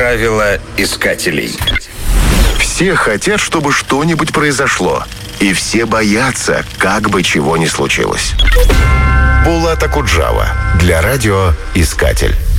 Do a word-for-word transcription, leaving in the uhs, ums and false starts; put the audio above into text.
Правила искателей. Все хотят, чтобы что-нибудь произошло. И все боятся, как бы чего ни случилось. Булат Акуджава для радио «Искатель».